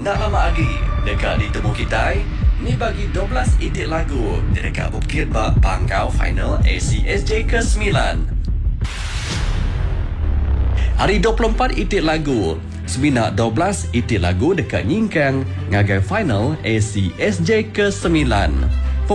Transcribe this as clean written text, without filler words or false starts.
Nak lama lagi dekat ditemu kita ni bagi 12 itik lagu dekat Bukit Bak Pangkau final ACSJ ke-9. Hari 24 itik lagu Seminak 12 itik lagu dekat Nyingkang ngagai final ACSJ ke-9.